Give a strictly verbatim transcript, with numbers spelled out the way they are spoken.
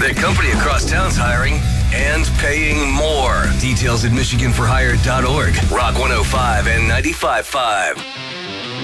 The company across town's hiring and paying more. Details at michigan for hire dot org. Rock one oh five and ninety-five point five.